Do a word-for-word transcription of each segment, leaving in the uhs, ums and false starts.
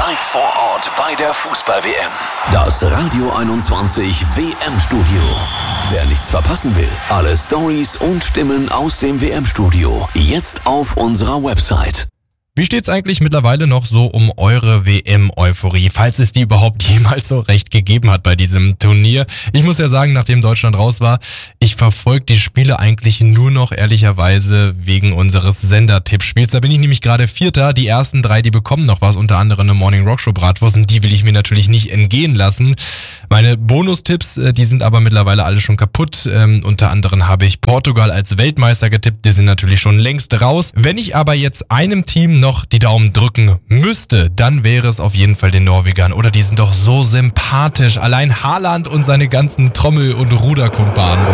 Live vor Ort bei der Fußball-W M. Das Radio einundzwanzig W M-Studio. Wer nichts verpassen will, alle Stories und Stimmen aus dem W M-Studio jetzt auf unserer Website. Wie steht's eigentlich mittlerweile noch so um eure W M-Euphorie, falls es die überhaupt jemals so recht gegeben hat bei diesem Turnier? Ich muss ja sagen, nachdem Deutschland raus war, ich verfolge die Spiele eigentlich nur noch ehrlicherweise wegen unseres Sender-Tippspiels. Da bin ich nämlich gerade Vierter. Die ersten drei, die bekommen noch was, unter anderem eine Morning Rock Show Bratwurst, und die will ich mir natürlich nicht entgehen lassen. Meine Bonustipps, die sind aber mittlerweile alle schon kaputt. Ähm, unter anderem habe ich Portugal als Weltmeister getippt, die sind natürlich schon längst raus. Wenn ich aber jetzt einem Team noch die Daumen drücken müsste, dann wäre es auf jeden Fall den Norwegern. Oder die sind doch so sympathisch. Allein Haaland und seine ganzen Trommel- und Ruderkumpanen.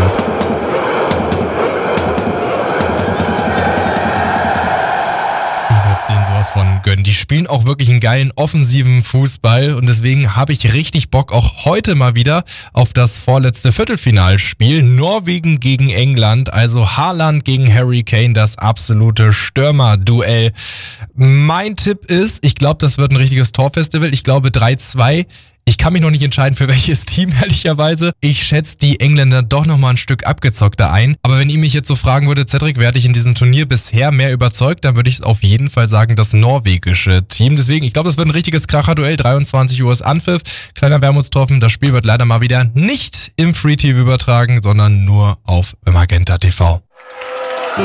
Denen sowas von gönnen. Die spielen auch wirklich einen geilen offensiven Fußball und deswegen habe ich richtig Bock auch heute mal wieder auf das vorletzte Viertelfinalspiel. Norwegen gegen England, also Haaland gegen Harry Kane, das absolute Stürmer-Duell. Mein Tipp ist, ich glaube, das wird ein richtiges Torfestival. Ich glaube drei zwei. Ich kann mich noch nicht entscheiden, für welches Team, ehrlicherweise. Ich schätze die Engländer doch nochmal ein Stück abgezockter ein. Aber wenn ihr mich jetzt so fragen würdet, Cedric, wer hat dich in diesem Turnier bisher mehr überzeugt, dann würde ich auf jeden Fall sagen, das norwegische Team. Deswegen, ich glaube, das wird ein richtiges Kracher-Duell. dreiundzwanzig Uhr ist Anpfiff. Kleiner Wermutstropfen. Das Spiel wird leider mal wieder nicht im Free-T V übertragen, sondern nur auf Magenta T V.